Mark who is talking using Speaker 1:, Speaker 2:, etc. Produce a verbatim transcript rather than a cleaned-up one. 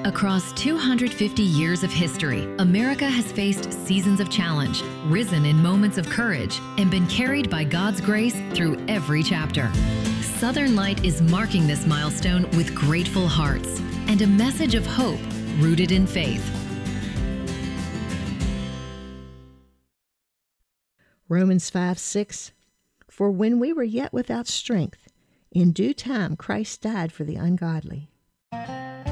Speaker 1: Across two hundred fifty years of history, America has faced seasons of challenge, risen in moments of courage, and been carried by God's grace through every chapter. Southern Light is marking this milestone with grateful hearts and a message of hope rooted in faith.
Speaker 2: Romans five six, for when we were yet without strength, in due time Christ died for the ungodly.